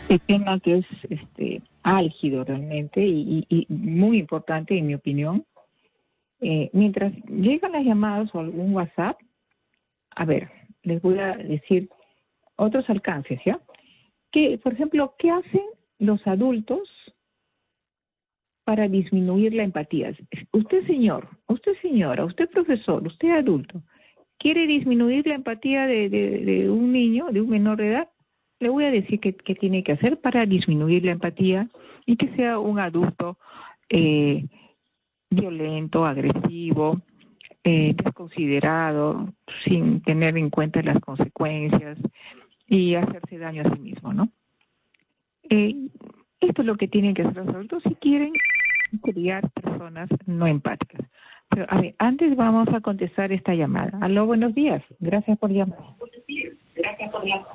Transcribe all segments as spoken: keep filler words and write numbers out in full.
este tema que es este álgido realmente y, y, y muy importante en mi opinión. Eh, mientras llegan las llamadas o algún WhatsApp, a ver, les voy a decir otros alcances, ¿ya? Que, por ejemplo, ¿qué hacen los adultos para disminuir la empatía? Usted, señor, usted, señora, usted, profesor, usted, adulto, ¿quiere disminuir la empatía de, de, de un niño, de un menor de edad? Le voy a decir qué, qué tiene que hacer para disminuir la empatía y que sea un adulto eh, violento, agresivo, eh, desconsiderado, sin tener en cuenta las consecuencias y hacerse daño a sí mismo, ¿no? Eh, esto es lo que tienen que hacer los adultos si quieren criar personas no empáticas. Pero, a ver, antes vamos a contestar esta llamada. Aló, buenos días. Gracias por llamar. Gracias por llamar.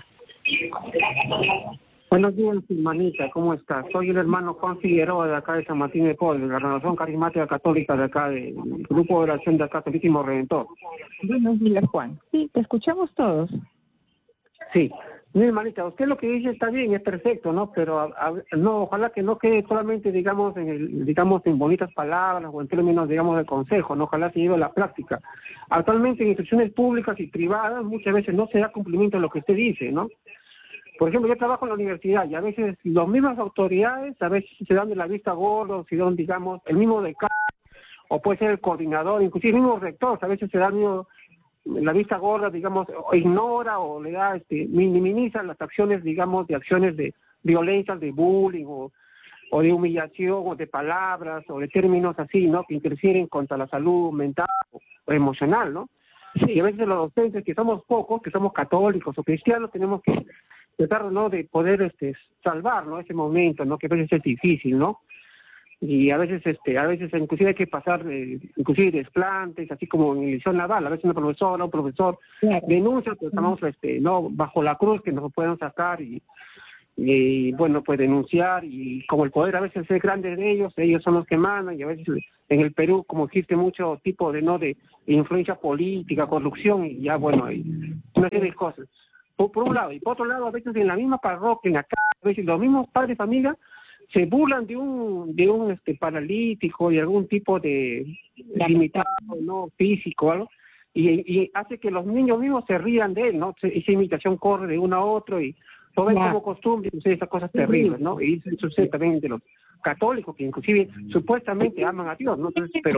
Buenos días, hermanita, ¿cómo estás? Soy el hermano Juan Figueroa de acá de San Martín de Porres, de la Renovación Carismática Católica de acá, del Grupo de Oración de acá, Santísimo Redentor. Buenos días, Juan. Sí, te escuchamos todos. Sí. Mi hermanita, usted lo que dice está bien, es perfecto, ¿no? Pero a, a, no, ojalá que no quede solamente, digamos, en el, digamos, en bonitas palabras o en términos, digamos, de consejo, ¿no? Ojalá se lleve a la práctica. Actualmente en instituciones públicas y privadas muchas veces no se da cumplimiento a lo que usted dice, ¿no? Por ejemplo, yo trabajo en la universidad y a veces las mismas autoridades a veces se dan de la vista gordos, se dan, digamos, el mismo decano, o puede ser el coordinador, inclusive el mismo rector, a veces se da mismo, la vista gorda, digamos, o ignora o le da, este, minimiza las acciones, digamos, de acciones de violencia, de bullying, o, o de humillación, o de palabras, o de términos así, ¿no?, que interfieren contra la salud mental o, o emocional, ¿no? Sí. Y a veces los docentes, que somos pocos, que somos católicos o cristianos, tenemos que tratar, ¿no?, de poder este salvar, ¿no?, ese momento, ¿no?, que a veces es difícil, ¿no? Y a veces este a veces inclusive hay que pasar eh, inclusive desplantes, así como en el liceo naval, a veces una profesora, un profesor claro. denuncia, pues estamos este no bajo la cruz que nos puedan sacar y, y bueno, pues denunciar, y como el poder a veces es grande de ellos, ellos son los que mandan, y a veces en el Perú como existe mucho tipo de no de influencia política, corrupción, y ya bueno, hay una serie de cosas. Por, por un lado, y por otro lado, a veces en la misma parroquia, en la casa, a veces los mismos padres de familia se burlan de un de un este paralítico y algún tipo de limitado, no físico, algo, y, y hace que los niños mismos se rían de él, ¿no? Esa imitación corre de uno a otro y lo ven como costumbre, y sucede esas cosas terribles, ¿no? Y eso sucede también de los católicos, que inclusive supuestamente aman a Dios, ¿no? Entonces, pero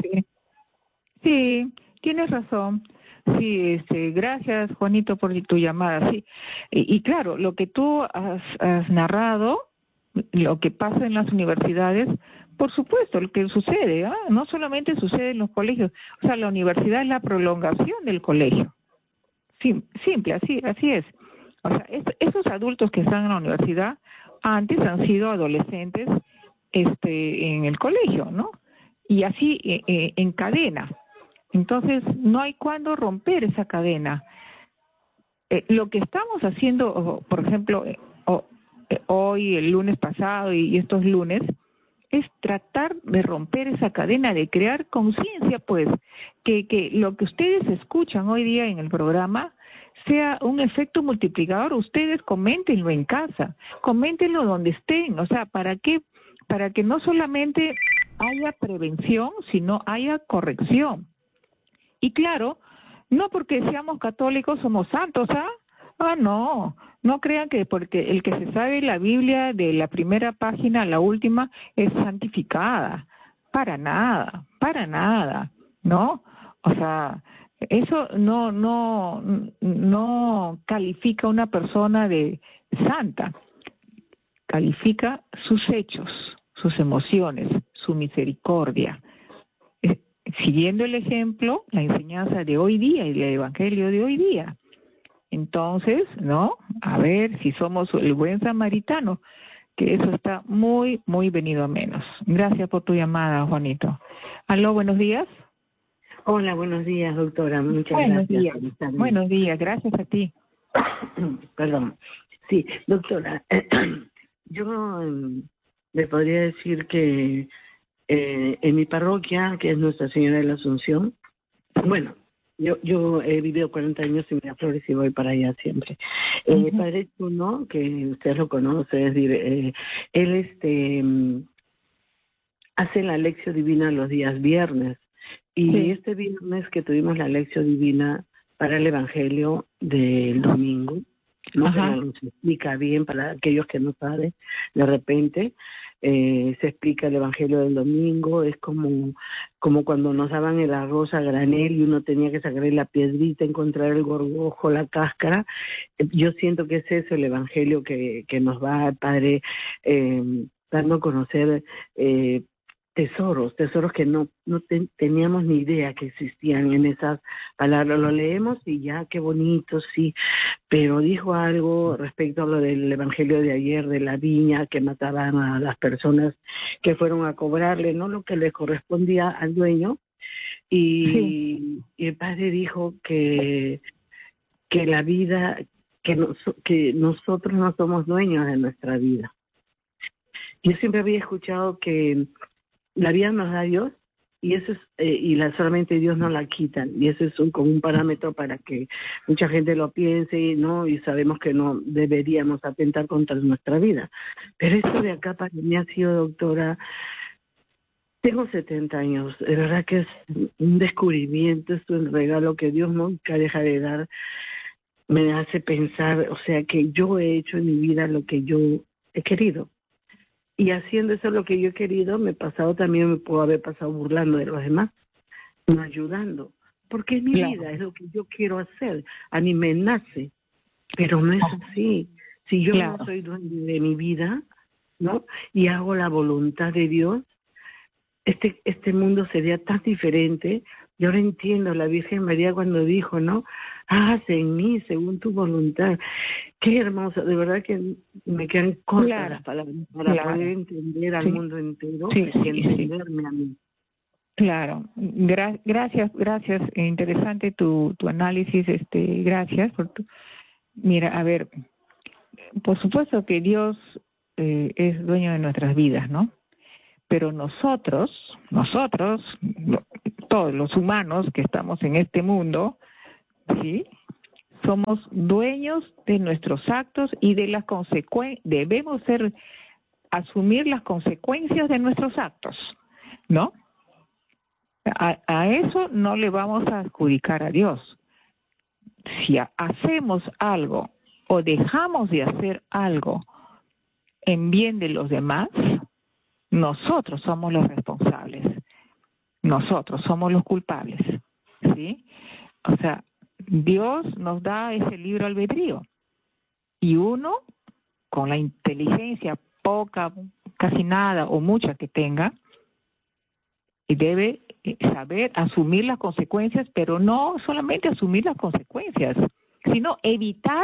sí, tienes razón. Sí, este, gracias, Juanito, por tu llamada. Sí, y, y claro, lo que tú has, has narrado, lo que pasa en las universidades, por supuesto, lo que sucede, ¿eh? No solamente sucede en los colegios, o sea, la universidad es la prolongación del colegio. Sim, simple, así, así es. O sea, es, esos adultos que están en la universidad antes han sido adolescentes, este, en el colegio, ¿no? Y así eh, eh, en cadena. Entonces, no hay cuándo romper esa cadena. Eh, lo que estamos haciendo, por ejemplo, eh, oh, eh, hoy, el lunes pasado y, y estos lunes, es tratar de romper esa cadena, de crear conciencia, pues, que, que lo que ustedes escuchan hoy día en el programa sea un efecto multiplicador. Ustedes coméntenlo en casa, coméntenlo donde estén, o sea, ¿para qué? Para que no solamente haya prevención, sino haya corrección. Y claro, no porque seamos católicos somos santos, ¿ah? Ah, no, no crean que porque el que se sabe la Biblia de la primera página a la última es santificada. Para nada, para nada, ¿no? O sea, eso no, no, no califica a una persona de santa. Califica sus hechos, sus emociones, su misericordia. Siguiendo el ejemplo, la enseñanza de hoy día y el evangelio de hoy día. Entonces, ¿no? A ver si somos el buen samaritano, que eso está muy, muy venido a menos. Gracias por tu llamada, Juanito. Aló, buenos días. Hola, buenos días, doctora. Muchas buenos gracias. Días. Buenos días, gracias a ti. Perdón. Sí, doctora, yo eh, le podría decir que Eh, en mi parroquia, que es Nuestra Señora de la Asunción, bueno, Yo yo he vivido cuarenta años en Miraflores y voy para allá siempre. Eh, Ujú. Padre Chuno, que usted lo conoce, es decir, eh, él este mm, hace la lección divina los días viernes. Y Sí. este viernes que tuvimos la lección divina para el Evangelio del domingo, no Ajá. se nos explica bien para aquellos que no saben, de repente eh, se explica el Evangelio del domingo, es como, como cuando nos daban el arroz a granel y uno tenía que sacarle la piedrita, encontrar el gorgojo, la cáscara. Eh, Yo siento que ese es el Evangelio que, que nos va el Padre eh, dando a conocer eh, tesoros, tesoros que no, no te- teníamos ni idea que existían en esas palabras. Lo leemos y ya, qué bonito, sí, pero dijo algo respecto a lo del evangelio de ayer, de la viña, que mataban a las personas que fueron a cobrarle, no lo que le correspondía al dueño, y, Sí. y el padre dijo que, que la vida, que, nos, que nosotros no somos dueños de nuestra vida. Yo siempre había escuchado que la vida nos da Dios y eso es eh, y la solamente Dios nos la quita, y eso es un, como un parámetro para que mucha gente lo piense, no, y sabemos que no deberíamos atentar contra nuestra vida. Pero esto de acá para mí ha sido, doctora, tengo setenta años, de verdad que es un descubrimiento, es un regalo que Dios nunca deja de dar. Me hace pensar, o sea, que yo he hecho en mi vida lo que yo he querido. Y haciendo eso lo que yo he querido, me he pasado también, me puedo haber pasado burlando de los demás, no ayudando. Porque es mi Claro. vida, es lo que yo quiero hacer. A mí me nace, pero no es así. Si yo Claro. no soy dueño de mi vida, ¿no? Y hago la voluntad de Dios, este, este mundo sería tan diferente. Y ahora entiendo la Virgen María cuando dijo, ¿no? Haz en mí según tu voluntad. Qué hermoso, de verdad que me quedan cortas Claro. las palabras para Claro. poder entender al Sí. mundo entero Sí, y sí, sí. entenderme a mí. Claro, Gra- gracias, gracias. Eh, Interesante tu, tu análisis, este, gracias por tu. Mira, a ver, por supuesto que Dios eh, es dueño de nuestras vidas, ¿no? Pero nosotros, nosotros, lo- todos los humanos que estamos en este mundo, ¿sí? Somos dueños de nuestros actos y de las consecuencias, debemos ser, asumir las consecuencias de nuestros actos, ¿no? A, a eso no le vamos a adjudicar a Dios. Si ha- hacemos algo o dejamos de hacer algo en bien de los demás, nosotros somos los responsables. Nosotros somos los culpables, ¿sí? O sea, Dios nos da ese libre albedrío y uno, con la inteligencia poca, casi nada o mucha que tenga, y debe eh, saber asumir las consecuencias, pero no solamente asumir las consecuencias, sino evitar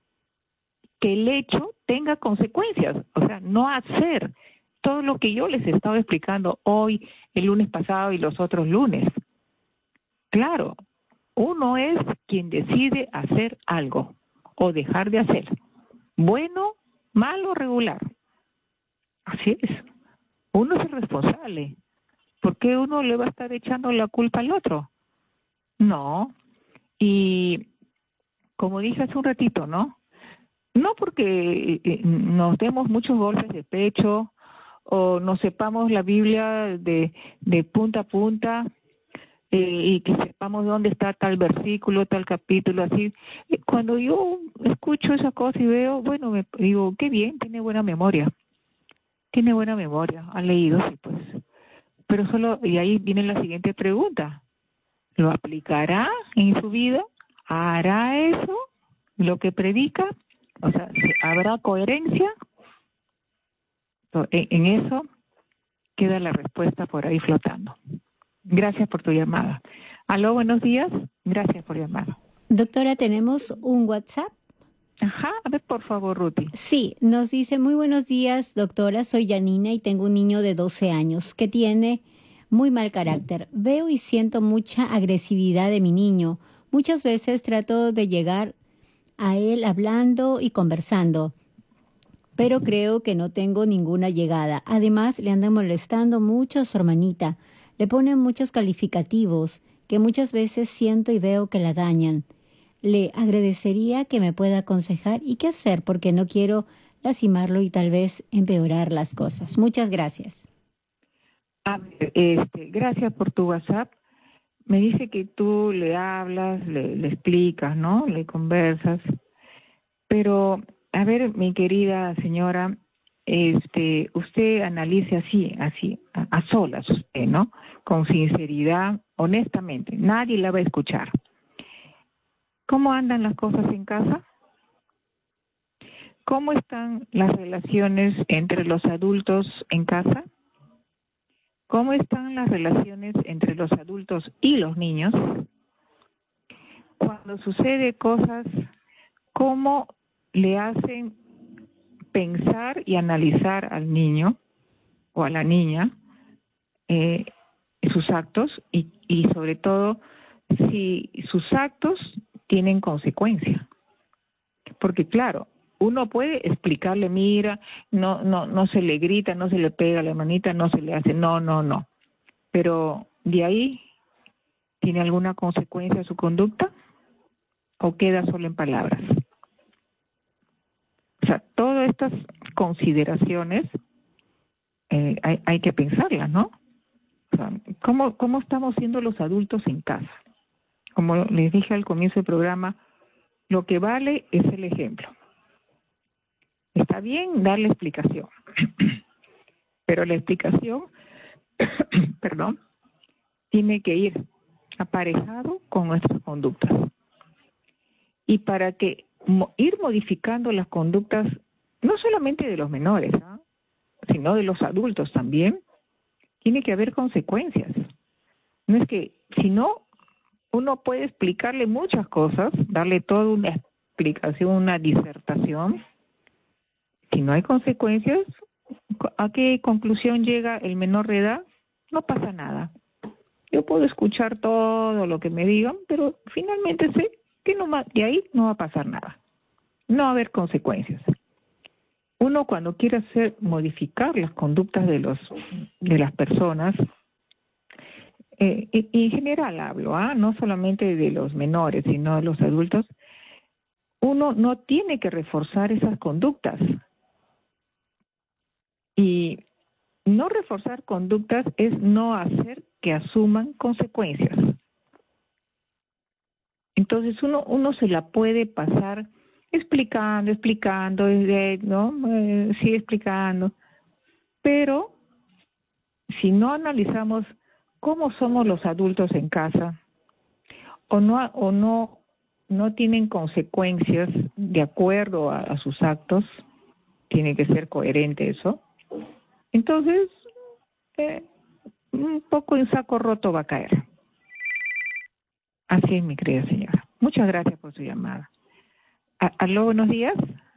que el hecho tenga consecuencias, o sea, no hacer todo lo que yo les he estado explicando hoy, el lunes pasado y los otros lunes. Claro, uno es quien decide hacer algo o dejar de hacer, bueno, malo, regular. Así es, uno es el responsable. ¿Por qué uno le va a estar echando la culpa al otro? No. Y como dije hace un ratito, ¿no? No porque eh, nos demos muchos golpes de pecho o nos sepamos la Biblia de, de punta a punta eh, y que sepamos dónde está tal versículo, tal capítulo, así. Eh, Cuando yo escucho esa cosa y veo, bueno, me digo, qué bien, tiene buena memoria. Tiene buena memoria, ha leído, sí, pues. Pero solo, y ahí viene la siguiente pregunta. ¿Lo aplicará en su vida? ¿Hará eso? ¿Lo que predica? O sea, ¿habrá coherencia? En, en eso queda la respuesta por ahí flotando. Gracias por tu llamada. Aló, buenos días. Gracias por llamar. Doctora, tenemos un WhatsApp. Ajá, a ver, por favor, Ruti. Sí, nos dice, muy buenos días, doctora, soy Janina y tengo un niño de doce años que tiene muy mal carácter. Veo y siento mucha agresividad de mi niño. Muchas veces trato de llegar a él hablando y conversando, pero creo que no tengo ninguna llegada. Además, le andan molestando mucho a su hermanita. Le ponen muchos calificativos que muchas veces siento y veo que la dañan. Le agradecería que me pueda aconsejar y qué hacer porque no quiero lastimarlo y tal vez empeorar las cosas. Muchas gracias. A ver, este, gracias por tu WhatsApp. Me dice que tú le hablas, le, le explicas, ¿no? Le conversas. Pero, a ver, mi querida señora, este, usted analice así, así, a, a solas usted, ¿no? Con sinceridad, honestamente. Nadie la va a escuchar. ¿Cómo andan las cosas en casa? ¿Cómo están las relaciones entre los adultos en casa? ¿Cómo están las relaciones entre los adultos y los niños? Cuando sucede cosas, ¿cómo le hacen pensar y analizar al niño o a la niña eh, sus actos y, y sobre todo si sus actos tienen consecuencias? Porque claro, uno puede explicarle, mira, no, no, no se le grita, no se le pega a la manita, no se le hace, no, no, no. Pero de ahí, ¿tiene alguna consecuencia su conducta? ¿O queda solo en palabras? O sea, todas estas consideraciones eh, hay, hay que pensarlas, ¿no? O sea, ¿cómo, ¿cómo estamos siendo los adultos en casa? Como les dije al comienzo del programa, lo que vale es el ejemplo. Está bien darle explicación, pero la explicación, perdón, tiene que ir aparejado con nuestras conductas. Y para que mo- ir modificando las conductas, no solamente de los menores, ¿no? Sino de los adultos también, tiene que haber consecuencias. No es que, si no, uno puede explicarle muchas cosas, darle toda una explicación, una disertación. Si no hay consecuencias, ¿a qué conclusión llega el menor de edad? No pasa nada. Yo puedo escuchar todo lo que me digan, pero finalmente sé que no, de ahí no va a pasar nada. No va a haber consecuencias. Uno cuando quiere hacer modificar las conductas de los de las personas, eh, y, y en general hablo, ¿ah? No solamente de los menores, sino de los adultos, uno no tiene que reforzar esas conductas. Y no reforzar conductas es no hacer que asuman consecuencias. Entonces uno uno se la puede pasar explicando, explicando, ¿no? Eh, sigue explicando. Pero si no analizamos cómo somos los adultos en casa, o no o no no tienen consecuencias de acuerdo a, a sus actos, tiene que ser coherente eso. Entonces, eh, un poco en saco roto va a caer. Así es, mi querida señora. Muchas gracias por su llamada. A- ¿Aló, buenos días?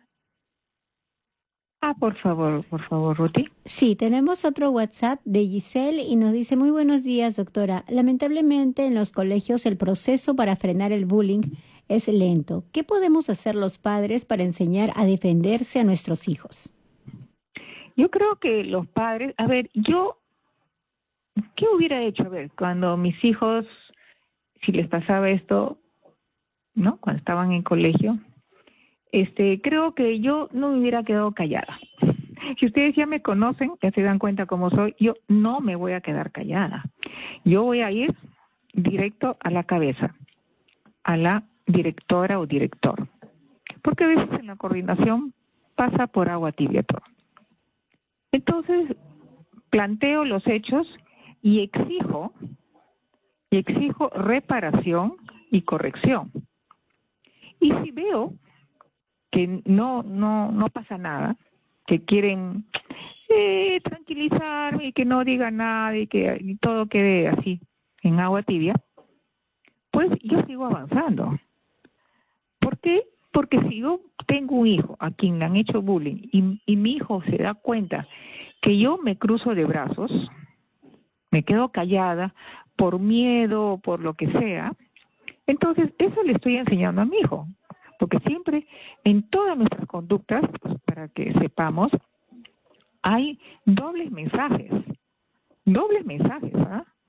Ah, por favor, por favor, Ruti. Sí, tenemos otro WhatsApp de Giselle y nos dice, muy buenos días, doctora. Lamentablemente en los colegios el proceso para frenar el bullying es lento. ¿Qué podemos hacer los padres para enseñar a defenderse a nuestros hijos? Yo creo que los padres, a ver, yo, ¿qué hubiera hecho? A ver, cuando mis hijos, si les pasaba esto, ¿no? Cuando estaban en colegio, este, creo que yo no me hubiera quedado callada. Si ustedes ya me conocen, ya se dan cuenta cómo soy, yo no me voy a quedar callada. Yo voy a ir directo a la cabeza, a la directora o director. Porque a veces en la coordinación pasa por agua tibia todo. Entonces, planteo los hechos y exijo, y exijo reparación y corrección. Y si veo que no no no pasa nada, que quieren eh, tranquilizarme y que no diga nada y que y todo quede así en agua tibia, pues yo sigo avanzando. ¿Por qué? Porque si yo tengo un hijo a quien le han hecho bullying y, y mi hijo se da cuenta que yo me cruzo de brazos, me quedo callada por miedo o por lo que sea, entonces eso le estoy enseñando a mi hijo. Porque siempre en todas nuestras conductas, pues, para que sepamos, hay dobles mensajes. Dobles mensajes, ¿ah?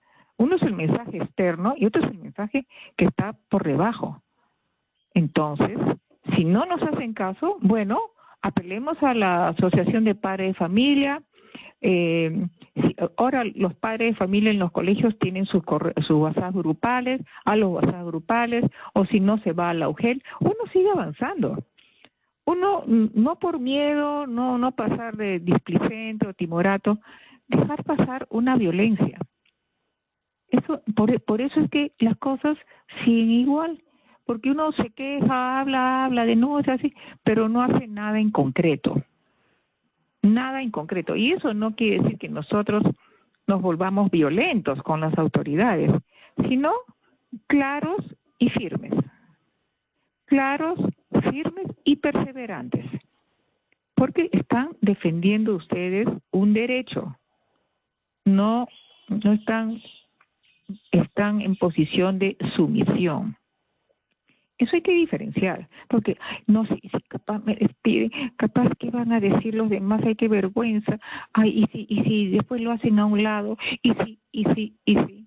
Uno es el mensaje externo y otro es el mensaje que está por debajo. Entonces, si no nos hacen caso, bueno, apelemos a la Asociación de Padres de Familia. Eh, si, ahora los padres de familia en los colegios tienen sus sus WhatsApp grupales, a los WhatsApp grupales, o si no se va a la U G E L. Uno sigue avanzando. Uno, no por miedo, no no pasar de displicente o timorato, dejar pasar una violencia. Eso, por, por eso es que las cosas siguen igual, porque uno se queja, habla, habla, denuncia, así, pero no hace nada en concreto. Nada en concreto. Y eso no quiere decir que nosotros nos volvamos violentos con las autoridades, sino claros y firmes. Claros, firmes y perseverantes. Porque están defendiendo ustedes un derecho. No, no están, están en posición de sumisión. Eso hay que diferenciar, porque no sé si capaz me despiden, capaz que van a decir los demás, ay, qué vergüenza, ay, y si, y si después lo hacen a un lado, y si, y si, y si.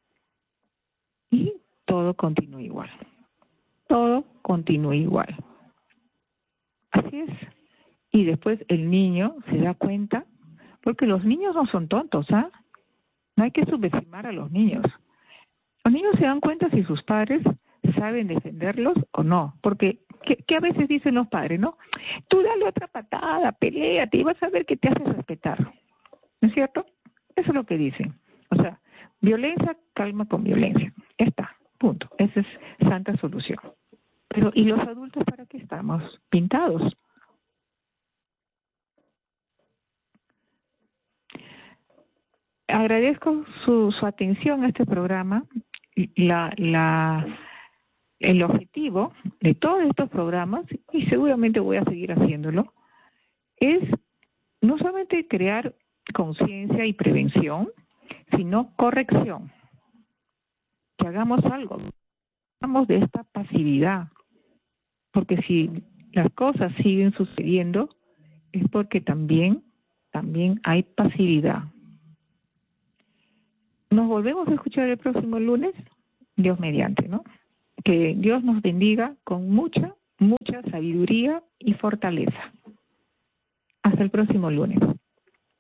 Y todo continúa igual. Todo continúa igual. Así es. Y después el niño se da cuenta, porque los niños no son tontos, ¿ah? No hay que subestimar a los niños. Los niños se dan cuenta si sus padres saben defenderlos o no, porque ¿qué, qué a veces dicen los padres, no? Tú dale otra patada, peléate y vas a ver que te haces respetar, ¿no es cierto? Eso es lo que dicen. O sea, violencia, calma con violencia. Ya está, punto. Esa es santa solución. Pero ¿y los adultos para qué estamos? Pintados. Agradezco su, su atención a este programa. La, la, el objetivo de todos estos programas, y seguramente voy a seguir haciéndolo, es no solamente crear conciencia y prevención, sino corrección. Que hagamos algo, hagamos de esta pasividad, porque si las cosas siguen sucediendo es porque también, también hay pasividad. Nos volvemos a escuchar el próximo lunes, Dios mediante, ¿no? Que Dios nos bendiga con mucha, mucha sabiduría y fortaleza. Hasta el próximo lunes.